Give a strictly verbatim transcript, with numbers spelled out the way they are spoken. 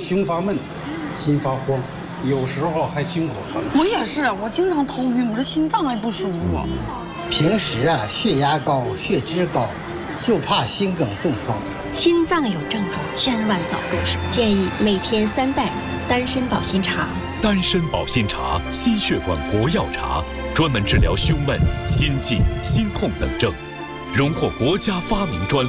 胸发闷、心发慌，有时候还心口疼。 我也是，我经常头晕，我这心脏还不舒服。 平时啊，血压高、血脂高，就怕心梗中风。 心脏有症状，千万早动手。建议每天三袋丹参保心茶。 丹参保心茶，心血管国药茶，专门治疗胸闷、心悸、心痛等症，荣获国家发明专利。